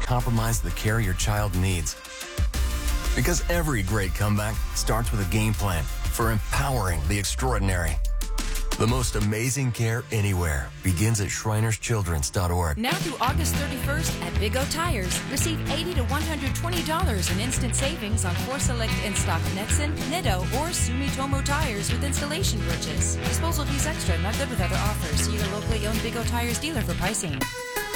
compromise the care your child needs. Because every great comeback starts with a game plan for empowering the extraordinary. The most amazing care anywhere begins at ShrinersChildren's.org. Now through August 31st at Big O Tires, receive $80 to $120 in instant savings on 4 select in-stock Netson, Nitto, or Sumitomo tires with installation purchase. Disposal fees extra, not good with other offers. See your locally owned Big O Tires dealer for pricing.